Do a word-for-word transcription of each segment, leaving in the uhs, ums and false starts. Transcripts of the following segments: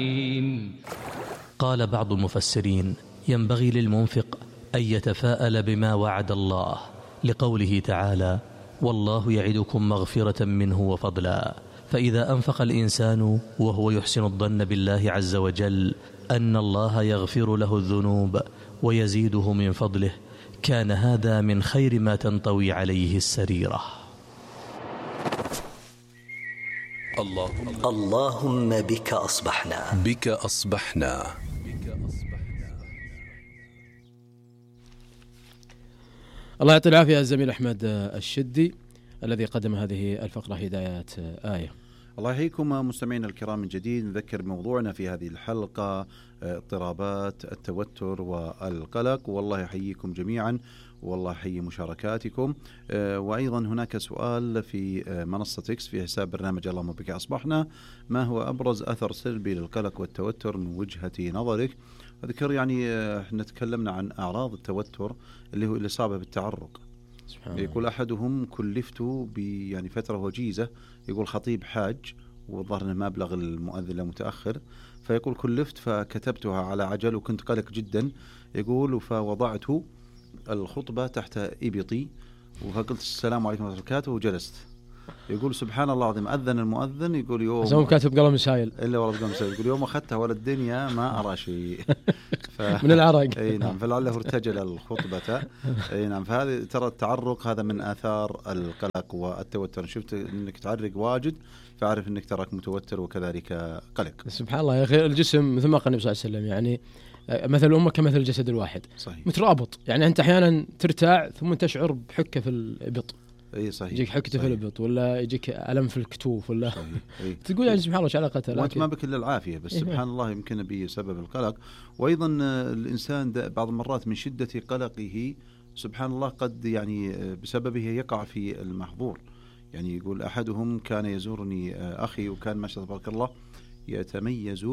قال بعض المفسرين: ينبغي للمنفق أن يتفاءل بما وعد الله، لقوله تعالى: والله يعدكم مغفرة منه وفضلا. فإذا أنفق الإنسان وهو يحسن الظن بالله عز وجل أن الله يغفر له الذنوب ويزيده من فضله، كان هذا من خير ما تنطوي عليه السريرة. اللهم, اللهم بك أصبحنا بك أصبحنا الله يعطي العافية الزميل أحمد الشدي الذي قدم هذه الفقرة هدايات آية. الله يحييكم مستمعينا الكرام من جديد. نذكر موضوعنا في هذه الحلقة اضطرابات التوتر والقلق، والله يحييكم جميعا والله يحيي مشاركاتكم. وأيضا هناك سؤال في منصة إكس في حساب برنامج اللهم بك أصبحنا: ما هو أبرز أثر سلبي للقلق والتوتر من وجهة نظرك؟ أذكر يعني احنا تكلمنا عن أعراض التوتر اللي هو الإصابة بالتعرق. يقول أحدهم: كلفت يعني فترة وجيزة، يقول خطيب حاج وظهر أنه ما أبلغ المؤذن لمتأخر، فيقول كلفت فكتبتها على عجل وكنت قلق جدا، يقول فوضعت الخطبة تحت إبطي وقلت السلام عليكم ورحمة الله وبركاته وجلست. يقول سبحان الله العظيم أذن المؤذن، يقول يوم زوم كاتب قلم سايل إلا والله قلم سايل، يقول يوم أخذتها ولا الدنيا ما أرى شيء ف... من العرق. أي نعم، فلعله ارتجل الخطبة. أي نعم، فهذا ترى التعرق هذا من آثار القلق والتوتر. شفت إنك تعرق واجد فعرف إنك تراك متوتر وكذلك قلق. سبحان الله يا أخي، الجسم مثل ما قال النبي صلى الله عليه وسلم يعني مثل الأمة كمثل الجسد الواحد. صحيح. مترابط، يعني أنت أحيانا ترتاع ثم تشعر بحكة في الإبط. اي صحيح، يجيك حكته في الإبط ولا يجيك ألم في الكتوف ولا صحيح. تقول يعني سبحان الله وش علاقته، وانت ما بك الا العافيه، بس سبحان الله يمكن بسبب القلق. وايضا الانسان بعض المرات من شده قلقه سبحان الله قد يعني بسببه يقع في المحظور. يعني يقول احدهم: كان يزورني اخي وكان ما شاء الله تبارك الله يتميز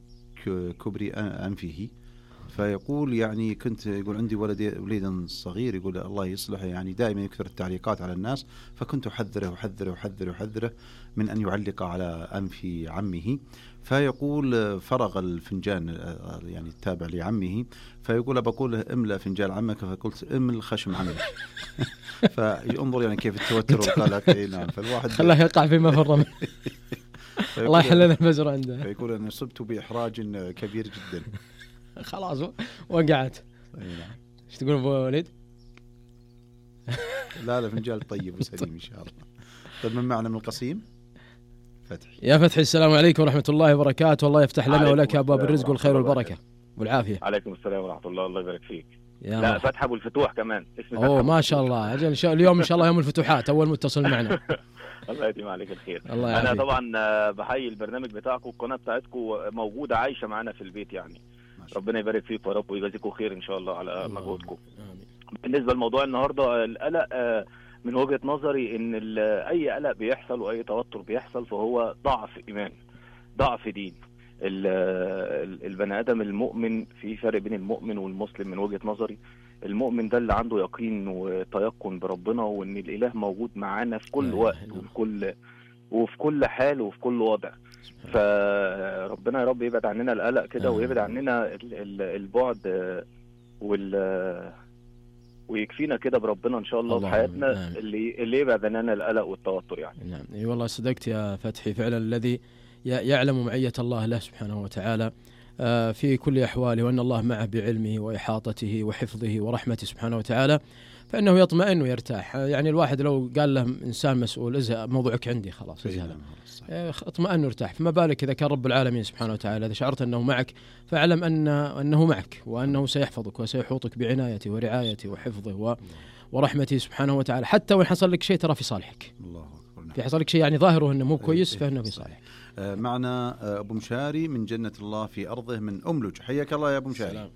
بكبر انفه، فيقول يعني كنت يقول عندي ولد وليد صغير، يقول الله يصلحه يعني دائما يكثر التعليقات على الناس، فكنت أحذره أحذره أحذره أحذره من أن يعلق على أنف عمه. فيقول فرغ الفنجان يعني التابع لعمه، فيقول بقول له املأ فنجان عمك، فقلت امل خشم عمك. فانظر يعني كيف التوتر والقلق. نعم، فالواحد خلاه يقع فيما فر منه. الله يحل لنا المزر عنده. فيقول أن صبت بإحراج كبير جدا. خلاص وقعت. ايش تقول ابو وليد؟ لا لا فنجان طيب وسليم ان شاء الله. طيب من معنا من القصيم؟ فتحي. يا فتحي السلام عليكم ورحمه الله وبركاته، والله يفتح لنا ولك ابواب الرزق والخير والبركه والعافيه. عليكم السلام ورحمه الله، الله يبارك فيك. لا مرحبا. فتح ابو الفتوح كمان اسمه. اوه ما شاء الله، اجل اليوم ان شاء الله يوم الفتوحات اول متصل معنا. الله يديم عليك الخير. الله انا طبعا بحيي البرنامج بتاعكم، القناه بتاعتكم موجوده عايشه معنا في البيت يعني. ربنا يبارك فيكم يا رب ويجازيكم خير ان شاء الله على مجهودكم. بالنسبه لموضوع النهارده القلق، من وجهه نظري ان اي قلق بيحصل واي توتر بيحصل فهو ضعف ايمان، ضعف دين. البني ادم المؤمن، في فرق بين المؤمن والمسلم من وجهه نظري. المؤمن ده اللي عنده يقين وتيقن بربنا وان الاله موجود معانا في كل وقت وفي كل وفي كل حال وفي كل وضع. فربنا يا رب يبعد عننا القلق كده ويبعد عننا البعد وال ويكفينا كده بربنا ان شاء الله في حياتنا. نعم. اللي اللي يبعد عننا القلق والتوتر يعني. نعم اي والله صدقت يا فتحي، فعلا الذي يعلم معية الله له سبحانه وتعالى في كل أحواله، وأن الله معه بعلمه وإحاطته وحفظه ورحمته سبحانه وتعالى، فإنه يطمئن ويرتاح. يعني الواحد لو قال له إنسان مسؤول ازهق موضوعك عندي خلاص ازهق، اطمئن وارتاح، فما بالك إذا كان رب العالمين سبحانه وتعالى إذا شعرت أنه معك فاعلم أن أنه معك وأنه سيحفظك وسيحوطك بعنايته ورعايته وحفظه ورحمته سبحانه وتعالى. حتى وإن حصل لك شيء ترى في صالحك. الله أكبر. في حصل لك شيء يعني ظاهره أنه مو كويس فإنه في صالحك. معنا أبو مشاري من جنة الله في أرضه من أملج. حياك الله يا أبو مشاري. السلام.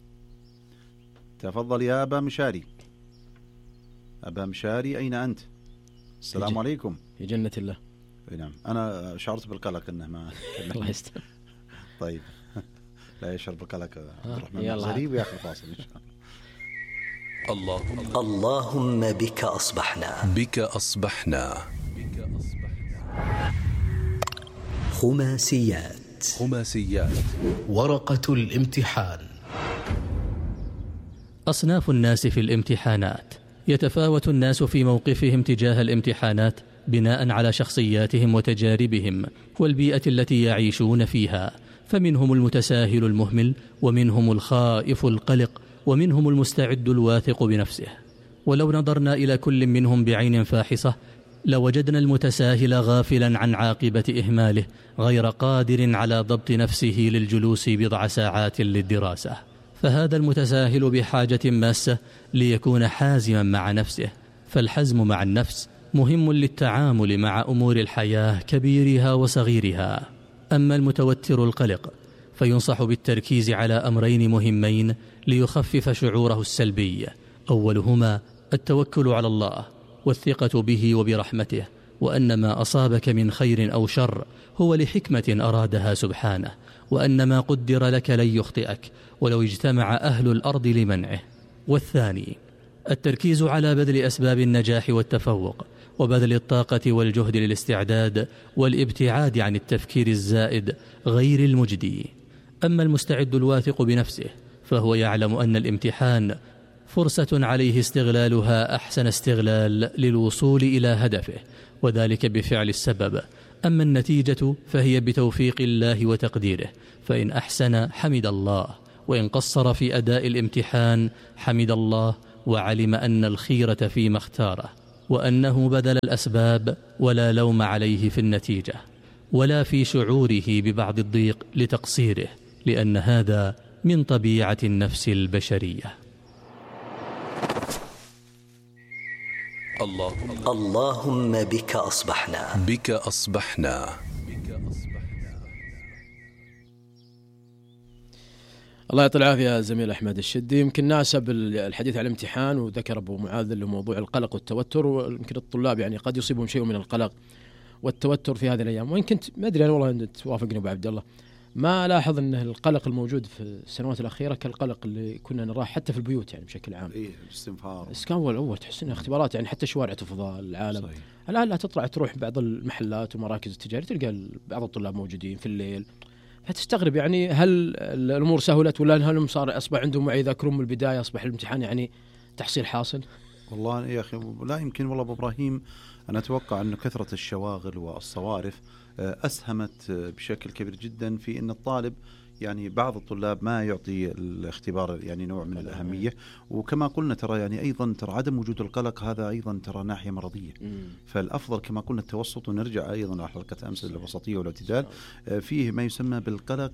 تفضل يا أبا مشاري. أبا مشاري أين أنت؟ السلام عليكم. في جنة الله. نعم أنا شعرت بالقلق أنه ما الله يستر. طيب لا يشعر بالقلق عبد الرحمن المغزري وياخذ فاصل إن شاء الله. اللهم اللهم بك أصبحنا بك أصبحنا خماسيات خماسيات ورقة الامتحان. أصناف الناس في الامتحانات. يتفاوت الناس في موقفهم تجاه الامتحانات بناء على شخصياتهم وتجاربهم والبيئة التي يعيشون فيها، فمنهم المتساهل المهمل، ومنهم الخائف القلق، ومنهم المستعد الواثق بنفسه. ولو نظرنا إلى كل منهم بعين فاحصة لوجدنا المتساهل غافلا عن عاقبة إهماله، غير قادر على ضبط نفسه للجلوس بضع ساعات للدراسة. فهذا المتساهل بحاجة ماسة ليكون حازما مع نفسه، فالحزم مع النفس مهم للتعامل مع أمور الحياة كبيرها وصغيرها. أما المتوتر القلق فينصح بالتركيز على أمرين مهمين ليخفف شعوره السلبي، أولهما التوكل على الله والثقة به وبرحمته، وأن ما أصابك من خير أو شر هو لحكمة أرادها سبحانه، وأن ما قدر لك لن يخطئك ولو اجتمع أهل الأرض لمنعه. والثاني التركيز على بذل أسباب النجاح والتفوق، وبذل الطاقة والجهد للاستعداد والابتعاد عن التفكير الزائد غير المجدي. أما المستعد الواثق بنفسه فهو يعلم أن الامتحان فرصة عليه استغلالها أحسن استغلال للوصول إلى هدفه، وذلك بفعل السبب. أما النتيجة فهي بتوفيق الله وتقديره، فإن أحسن حمد الله، وإن قصر في أداء الامتحان حمد الله وعلم أن الخيرة فيما اختاره، وأنه بذل الأسباب ولا لوم عليه في النتيجة ولا في شعوره ببعض الضيق لتقصيره، لأن هذا من طبيعة النفس البشرية. اللهم اللهم بك أصبحنا بك أصبحنا الله يعطي العافية زميل أحمد الشدي. يمكن ناسب الحديث عن الامتحان، وذكر أبو معاذ له موضوع القلق والتوتر، ويمكن الطلاب يعني قد يصيبهم شيء من القلق والتوتر في هذه الأيام. وإن كنت ما أدري أنا والله أنت توافقني أبو عبد الله، ما لاحظ أن القلق الموجود في السنوات الأخيرة كالقلق اللي كنا نراه حتى في البيوت يعني بشكل عام. إيه الاستنفار. كان أول أول تحس إن اختبارات يعني حتى شوارع تفضى العالم. صحيح. الآن لا تطلع تروح بعض المحلات ومراكز التجارة تلقى بعض الطلاب موجودين في الليل، فتستغرب يعني هل الأمور سهلت ولا هل صار أصبح عندهم وعي يذاكرون من البداية، أصبح الامتحان يعني تحصيل حاصل؟ والله يا أخي لا يمكن والله أبو إبراهيم، أنا أتوقع أن كثرة الشواغل والصوارف أسهمت بشكل كبير جدا في أن الطالب يعني بعض الطلاب ما يعطي الاختبار يعني نوع من الأهمية. وكما قلنا ترى يعني أيضا ترى عدم وجود القلق هذا أيضا ترى ناحية مرضية. فالأفضل كما قلنا التوسط، ونرجع أيضا على حلقة أمس الوسطية والاعتدال، فيه ما يسمى بالقلق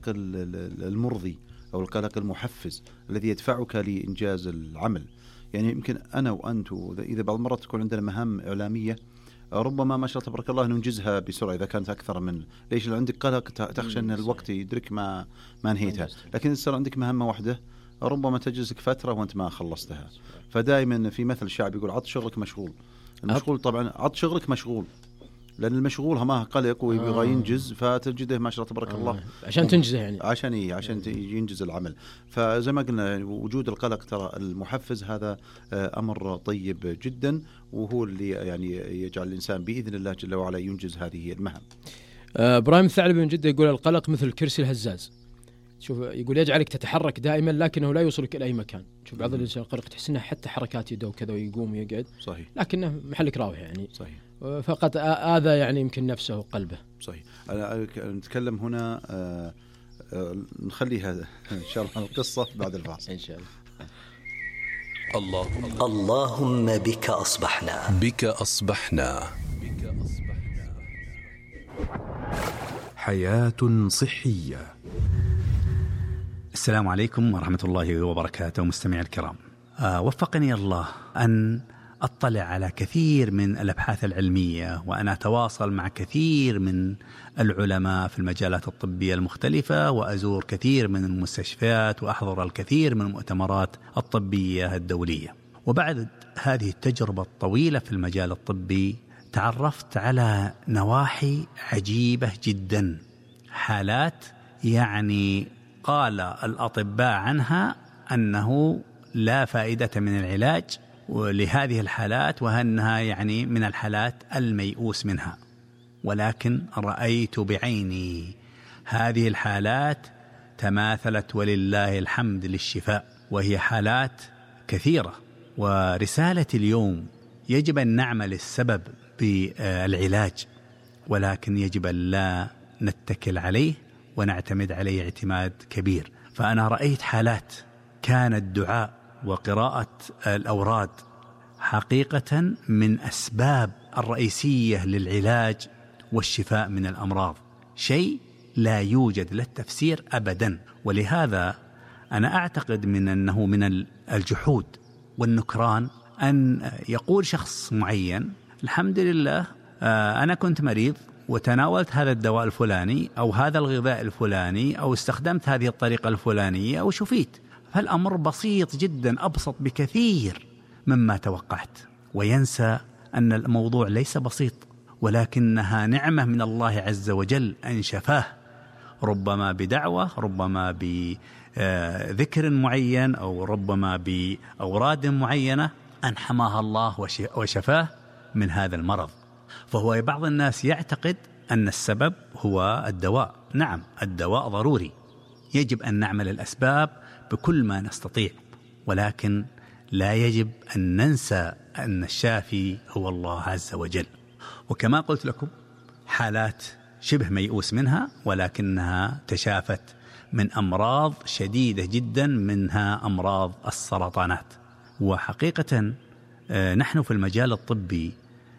المرضي أو القلق المحفز الذي يدفعك لإنجاز العمل. يعني يمكن أنا وأنت إذا بعض المرات تكون عندنا مهام إعلامية ربما ما شاء الله تبارك الله ننجزها بسرعة إذا كانت أكثر من ليش لو عندك قلق تخشى أن الوقت يدرك ما ما نهيتها، لكن إذا صار عندك مهمة واحدة ربما تجلسك فترة وأنت ما خلصتها. فدائما في مثل شعبي يقول عط شغلك مشغول. المشغول طبعا عط شغلك مشغول، لأن المشغول ما قلق ويبغى آه. ينجز، فتجده ما شاء الله تبارك آه. الله عشان تنجزه يعني عشان إيه عشان ينجز العمل. فزي ما قلنا وجود القلق ترى المحفز هذا أمر طيب جدا، وهو اللي يعني يجعل الإنسان بإذن الله جل وعلا ينجز هذه المهام. إبراهيم الثعلبي من جدة يقول القلق مثل الكرسي الهزاز، شوف يقول يجعلك تتحرك دائما لكنه لا يوصلك إلى أي مكان. شوف بعض الإنسان القلق تحس إنه حتى حركات يده وكذا ويقوم ويقعد صحيح، لكنه محلك راوح يعني صحيح، فقط هذا يعني يمكن نفسه وقلبه صحيح. أنا نتكلم هنا آه آه نخليها إن شاء الله القصة بعد الفاصل إن شاء الله. اللهم اللهم بك أصبحنا بك أصبحنا حياة صحية. السلام عليكم ورحمة الله وبركاته مستمعي الكرام. آه وفقني الله أن أطلع على كثير من الأبحاث العلمية، وأنا أتواصل مع كثير من العلماء في المجالات الطبية المختلفة، وأزور كثير من المستشفيات وأحضر الكثير من المؤتمرات الطبية الدولية. وبعد هذه التجربة الطويلة في المجال الطبي تعرفت على نواحي عجيبة جدا، حالات يعني قال الأطباء عنها أنه لا فائدة من العلاج ولهذه الحالات، وأنها يعني من الحالات الميؤوس منها. ولكن رأيت بعيني هذه الحالات تماثلت ولله الحمد للشفاء، وهي حالات كثيرة. ورسالة اليوم يجب أن نعمل السبب بالعلاج، ولكن يجب أن لا نتكل عليه ونعتمد عليه اعتماد كبير. فأنا رأيت حالات كان الدعاء وقراءة الأوراد حقيقة من أسباب الرئيسية للعلاج والشفاء من الأمراض، شيء لا يوجد له تفسير أبدا. ولهذا أنا أعتقد من أنه من الجحود والنكران أن يقول شخص معين الحمد لله أنا كنت مريض وتناولت هذا الدواء الفلاني أو هذا الغذاء الفلاني أو استخدمت هذه الطريقة الفلانية أو شفيت. فالأمر بسيط جدا، أبسط بكثير مما توقعت، وينسى أن الموضوع ليس بسيط، ولكنها نعمة من الله عز وجل أن شفاه، ربما بدعوة، ربما بذكر معين، أو ربما بأوراد معينة أن حماها الله وشفاه من هذا المرض. فهو بعض الناس يعتقد أن السبب هو الدواء. نعم، الدواء ضروري، يجب أن نعمل الأسباب بكل ما نستطيع، ولكن لا يجب أن ننسى أن الشافي هو الله عز وجل. وكما قلت لكم حالات شبه ميؤوس منها، ولكنها تشافت من أمراض شديدة جدا، منها أمراض السرطانات. وحقيقة نحن في المجال الطبي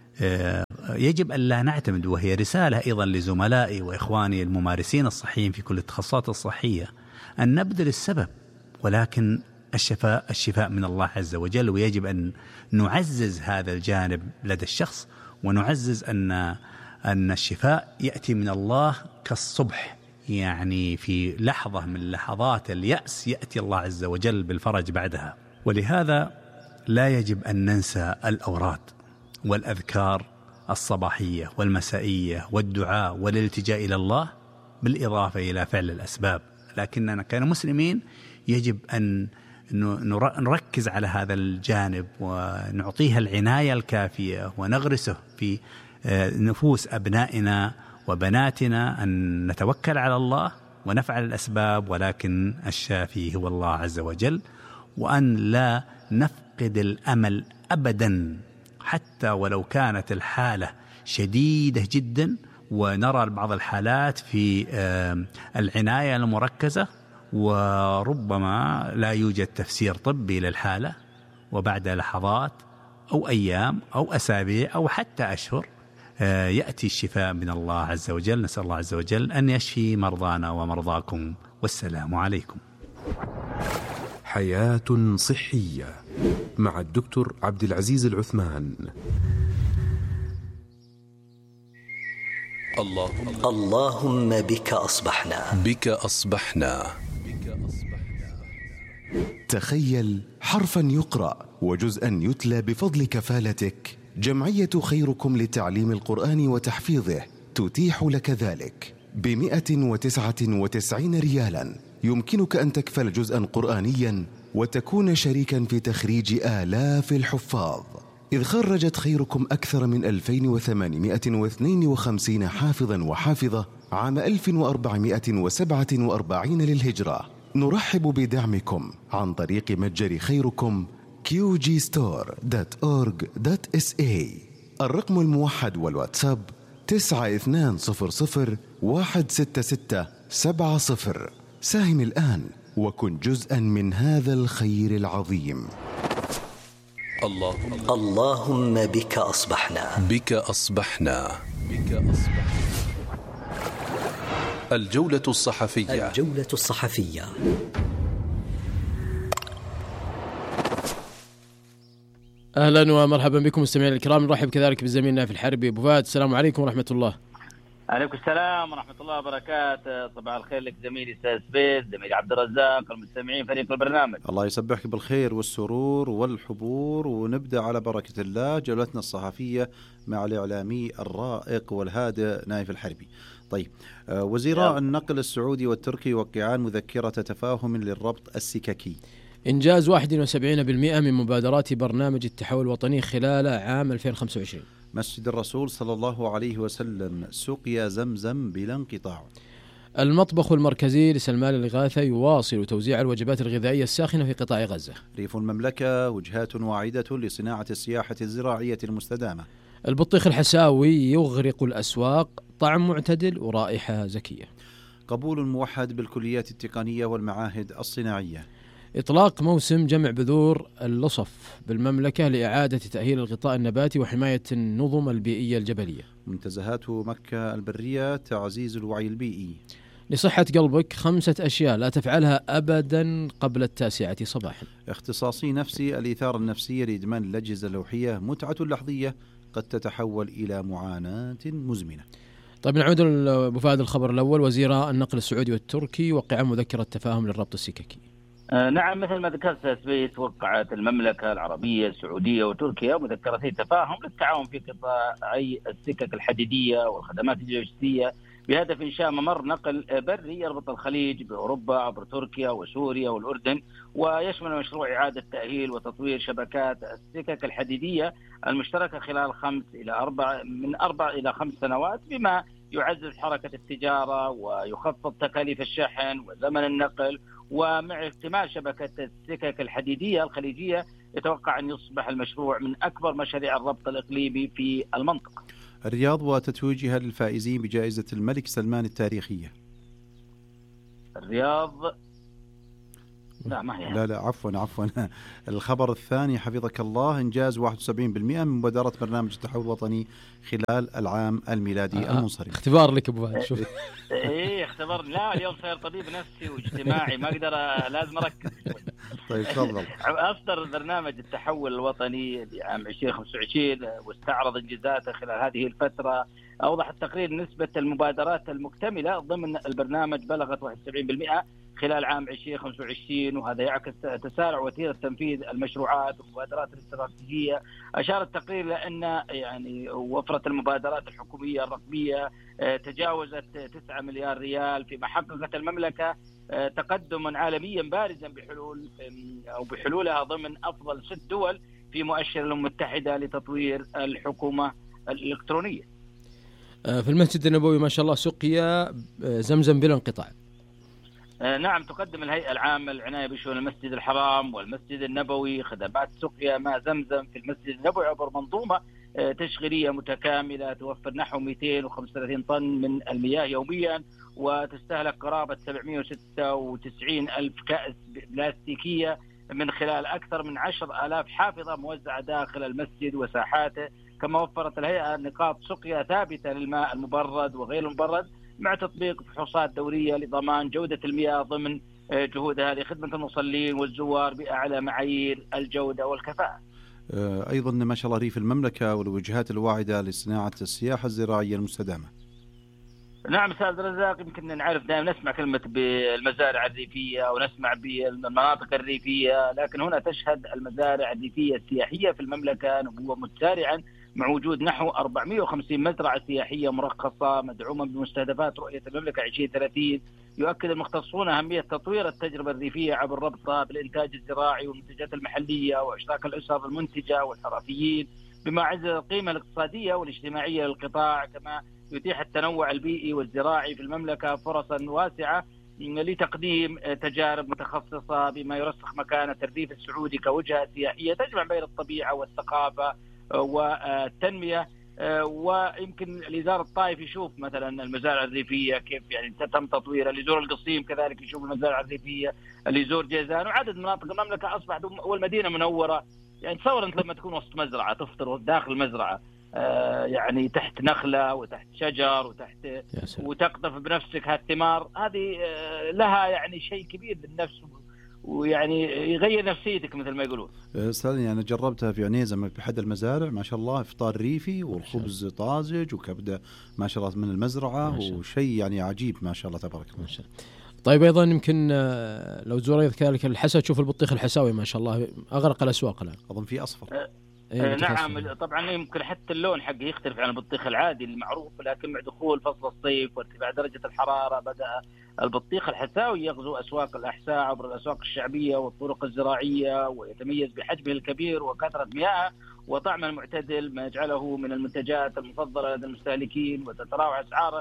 يجب أن لا نعتمد، وهي رسالة أيضا لزملائي وإخواني الممارسين الصحيين في كل التخصصات الصحية، أن نبذل السبب، ولكن الشفاء الشفاء من الله عز وجل. ويجب أن نعزز هذا الجانب لدى الشخص، ونعزز أن أن الشفاء يأتي من الله كالصبح، يعني في لحظة من لحظات اليأس يأتي الله عز وجل بالفرج بعدها. ولهذا لا يجب أن ننسى الأوراد والأذكار الصباحية والمسائية والدعاء والالتجاء إلى الله، بالإضافة إلى فعل الأسباب. لكننا كمسلمين يجب أن نركز على هذا الجانب ونعطيها العناية الكافية، ونغرسه في نفوس أبنائنا وبناتنا أن نتوكل على الله ونفعل الأسباب، ولكن الشافي هو الله عز وجل. وأن لا نفقد الأمل أبدا، حتى ولو كانت الحالة شديدة جدا، ونرى بعض الحالات في العناية المركزة وربما لا يوجد تفسير طبي للحالة، وبعد لحظات أو أيام أو أسابيع أو حتى أشهر يأتي الشفاء من الله عز وجل. نسأل الله عز وجل أن يشفي مرضانا ومرضاكم، والسلام عليكم. حياة صحية مع الدكتور عبد العزيز العثمان. اللهم اللهم بك أصبحنا بك أصبحنا. تخيل حرفا يقرأ وجزءا يتلى بفضل كفالتك. جمعية خيركم لتعليم القرآن وتحفيظه تتيح لك ذلك بمئة وتسعة وتسعين ريالا. يمكنك أن تكفل جزءا قرآنيا وتكون شريكا في تخريج آلاف الحفاظ، إذ خرجت خيركم أكثر من ألفين وثمانمئة واثنين وخمسين حافظا وحافظة عام ألف وأربعمئة وسبعة وأربعين للهجرة. نرحب بدعمكم عن طريق متجر خيركم كيو جي ستور دوت أورج دوت إس إيه. الرقم الموحد والواتساب تسعة اثنان صفر صفر واحد ستة ستة سبعة صفر. ساهم الآن وكن جزءا من هذا الخير العظيم. اللهم اللهم بك أصبحنا بك أصبحنا بك أصبحنا. الجولة الصحفية الجولة الصحفية. أهلا ومرحبا بكم مستمعين الكرام. نرحب كذلك بزميلنا في الحربي أبو فهد. السلام عليكم ورحمة الله. عليكم السلام ورحمة الله وبركاته. صباح الخير لك زميلي أستاذ سبيس، زميلي عبد الرزاق، المستمعين فريق البرنامج. الله يسبحك بالخير والسرور والحبور. ونبدأ على بركة الله جولتنا الصحفية مع الإعلامي الرائق والهادئ نايف الحربي. طيب، وزيراء النقل السعودي والتركي يوقعان مذكرة تفاهم للربط السككي. إنجاز واحد وسبعين بالمئة من مبادرات برنامج التحول الوطني خلال عام ألفين وخمسة وعشرين. مسجد الرسول صلى الله عليه وسلم سقيا زمزم بلا انقطاع. المطبخ المركزي لسلمان الإغاثة يواصل توزيع الوجبات الغذائية الساخنة في قطاع غزة. ريف المملكة وجهات واعدة لصناعة السياحة الزراعية المستدامة. البطيخ الحساوي يغرق الأسواق، طعم معتدل ورائحة زكية. قبول موحد بالكليات التقنية والمعاهد الصناعية. إطلاق موسم جمع بذور اللصف بالمملكة لإعادة تأهيل الغطاء النباتي وحماية النظم البيئية الجبلية. منتزهات مكة البرية تعزيز الوعي البيئي. لصحة قلبك خمسة أشياء لا تفعلها أبدا قبل التاسعة صباحا. اختصاصي نفسي الإثارة النفسية لإدمان الأجهزة اللوحية متعة لحظية قد تتحول إلى معاناة مزمنة. طيب نعود لأبو فهد الخبر الأول. وزيرا النقل السعودي والتركي وقع مذكرة تفاهم للربط السككي. آه نعم، مثل ما ذكرت سبيس، وقعت المملكة العربية السعودية وتركيا مذكرتي تفاهم للتعاون في قطاعي السكك الحديدية والخدمات اللوجستية بهدف إنشاء ممر نقل بري يربط الخليج بأوروبا عبر تركيا وسوريا والأردن، ويشمل مشروع إعادة تأهيل وتطوير شبكات السكك الحديدية المشتركة خلال خمس إلى أربع من أربع إلى خمس سنوات، بما يعزز حركة التجارة ويخفض تكاليف الشحن وزمن النقل. ومع اكتمال شبكة السكك الحديدية الخليجية يتوقع أن يصبح المشروع من أكبر مشاريع الربط الإقليمي في المنطقة. الرياض وتتويجها للفائزين بجائزة الملك سلمان التاريخية. الرياض لا ما هي. لا لا عفوا عفوا الخبر الثاني حفظك الله، إنجاز واحد وسبعين بالمئة من مبادرة برنامج التحول الوطني خلال العام الميلادي آه المنصرم. اختبار لك أبو فهد. شوف ايه اختبار. لا اليوم صاير طبيب نفسي واجتماعي ما اقدر، لازم اركز. طيب تفضل. اصدر برنامج التحول الوطني لعام ألفين وخمسة وعشرين واستعرض انجازاته خلال هذه الفترة. اوضح التقرير نسبة المبادرات المكتملة ضمن البرنامج بلغت واحد وسبعين بالمئة خلال عام ألفين وخمسة وعشرين، وهذا يعكس تسارع وتيرة تنفيذ المشروعات والمبادرات الاستراتيجية. أشار التقرير لأن يعني وفرة المبادرات الحكومية الرقمية تجاوزت تسعة مليار ريال، فيما حققت المملكة تقدما عالميا بارزا بحلول أو بحلولها ضمن أفضل ست دول في مؤشر الأمم المتحدة لتطوير الحكومة الإلكترونية. في المسجد النبوي ما شاء الله سقيا زمزم بلا انقطاع. نعم، تقدم الهيئة العامة للعناية بشؤون المسجد الحرام والمسجد النبوي خدمات سقيا ماء زمزم في المسجد النبوي عبر منظومة تشغيلية متكاملة توفر نحو مئتين وخمسة وثلاثين طن من المياه يوميا، وتستهلك قرابة سبعمئة وستة وتسعين ألف كأس بلاستيكية من خلال أكثر من عشر آلاف حافظة موزعة داخل المسجد وساحاته. كما وفرت الهيئة نقاط سقيا ثابتة للماء المبرد وغير المبرد مع تطبيق فحوصات دورية لضمان جودة المياه ضمن جهودها لخدمة المصلين والزوار بأعلى معايير الجودة والكفاءة. أيضا ما شاء الله ريف المملكة والوجهات الواعدة لصناعة السياحة الزراعية المستدامة. نعم أستاذ رزاق، يمكن نعرف دائما نسمع كلمة بالمزارع الريفية ونسمع بالمناطق الريفية، لكن هنا تشهد المزارع الريفية السياحية في المملكة نموا متسارعا مع وجود نحو أربعمئة وخمسين مزرعة سياحية مرخصة مدعومة بمستهدفات رؤية المملكة عشرين ثلاثين. يؤكد المختصون أهمية تطوير التجربة الريفية عبر ربطها بالإنتاج الزراعي والمنتجات المحلية وإشراك الأسر المنتجة والحرفيين بما عزز القيمة الاقتصادية والاجتماعية للقطاع. كما يتيح التنوع البيئي والزراعي في المملكة فرصا واسعة لتقديم تجارب متخصصة بما يرسخ مكانة الريف السعودي كوجهة سياحية تجمع بين الطبيعة والثقافة والتنمية. ويمكن اللي زار الطائف يشوف مثلا المزارع الريفية كيف يعني تم تطويرها، اللي يزور القصيم كذلك يشوف المزارع الريفية، اللي يزور جيزان وعدد مناطق المملكة أصبحت والمدينة منورة. يعني تصور أنت لما تكون وسط مزرعة تفطر داخل المزرعة آه يعني تحت نخلة وتحت شجر وتحت وتقطف بنفسك هالثمار، هذه آه لها يعني شيء كبير للنفس ويعني يغير نفسيتك مثل ما يقولون. استاذني انا جربتها في عنيزه في احد المزارع ما شاء الله، افطار ريفي والخبز طازج وكبده ما شاء الله من المزرعه وشيء يعني عجيب ما شاء الله تبارك الله. طيب ايضا يمكن لو تزور كذلك الحسا تشوف البطيخ الحساوي ما شاء الله اغرق الاسواق الان. اظن في اصفر. أه إيه نعم طبعا يمكن حتى اللون حقه يختلف عن البطيخ العادي المعروف، لكن مع دخول فصل الصيف وارتفاع درجة الحرارة بدأ البطيخ الحساوي يغزو أسواق الأحساء عبر الأسواق الشعبية والطرق الزراعية، ويتميز بحجمه الكبير وكثرة مياهه وطعمه المعتدل ما يجعله من المنتجات المفضلة لدى المستهلكين، وتتراوح أسعاره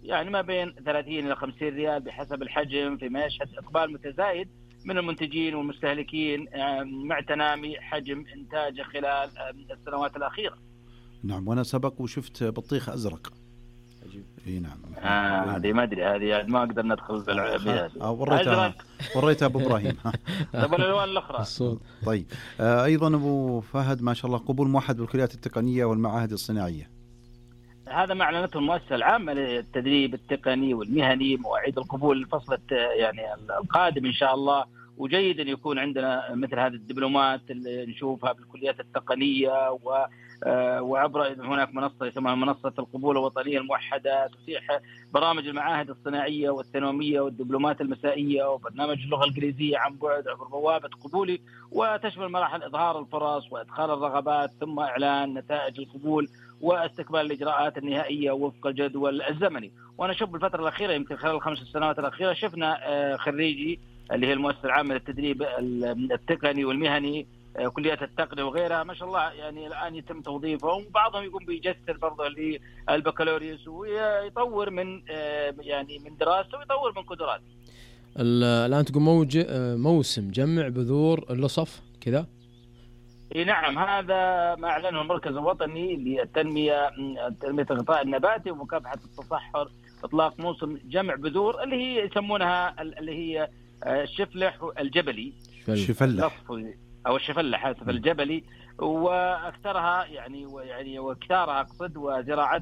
يعني ما بين ثلاثين إلى خمسين ريال بحسب الحجم، فيما يشهد إقبال متزايد من المنتجين والمستهلكين مع تنامي حجم إنتاجه خلال السنوات الأخيرة. نعم، وأنا سبق وشفت بطيخ أزرق. عجيب. اي نعم. هذه آه ما ادري، هذه ما اقدر ندخل بالعبيات. اه وريتها وريتها ابو ابراهيم. طب الالوان الاخرى. طيب آه ايضا ابو فهد ما شاء الله قبول موحد بالكليات التقنيه والمعاهد الصناعيه. هذا ما اعلنته المؤسسه العامه للتدريب التقني والمهني، مواعيد القبول الفصل يعني القادم ان شاء الله. وجيد ان يكون عندنا مثل هذه الدبلومات اللي نشوفها بالكليات التقنيه و وعبر هناك منصة يسمونها منصة القبول الوطنية الموحدة، تتيح برامج المعاهد الصناعية والثانوية والدبلومات المسائية وبرنامج اللغة الإنجليزية عن بعد عبر بوابة قبولي، وتشمل مراحل إظهار الفرص وإدخال الرغبات ثم إعلان نتائج القبول واستكمال الإجراءات النهائية وفق الجدول الزمني. وأنا أشوف بالفترة الأخيرة يمكن خلال الخمس سنوات الأخيرة شفنا خريجي اللي هي المؤسسة العامة للتدريب التقني والمهني كليات التقنية وغيرها ما شاء الله يعني الآن يتم توظيفهم، وبعضهم يقوم بيجسر برضه للبكالوريوس ويطور من يعني من دراسته ويطور من قدراته. الآن تقول موج موسم جمع بذور اللصف كذا؟ اي نعم، هذا ما أعلنه المركز الوطني للتنمية تنمية الغطاء النباتي ومكافحة التصحر، إطلاق موسم جمع بذور اللي هي يسمونها اللي هي الشفلح الجبلي شفلح أو الشفلة حسب الجبلي، وأكثرها يعني ويعني وكثارها أقصد وزراعتها